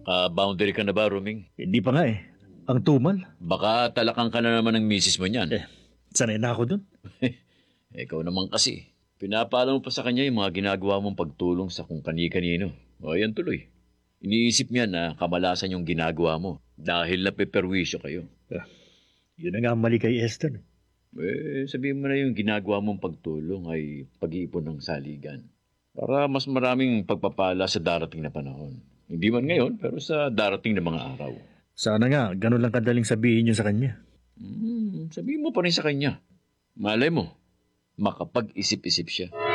Naka-boundary ka na ba, Roming? Hindi pa nga eh. Ang tumal. Baka talakan ka na naman ng misis mo niyan. Sanay na ako dun. Ikaw naman kasi. Pinapaalam mo pa sa kanya yung mga ginagawa mong pagtulong sa kung kani-kanino. O, yan tuloy. Iniisip niya na kamalasan yung ginagawa mo dahil napeperwisyo kayo. Yun na nga ang mali kay Esther. Sabihin mo na yung ginagawa mong pagtulong ay pag-iipon ng saligan. Para mas maraming pagpapala sa darating na panahon. Hindi man ngayon, pero sa darating na mga araw. Sana nga, ganun lang kadaling sabihin yun sa kanya. Sabihin mo pa rin sa kanya. Malay mo, makapag-isip-isip siya.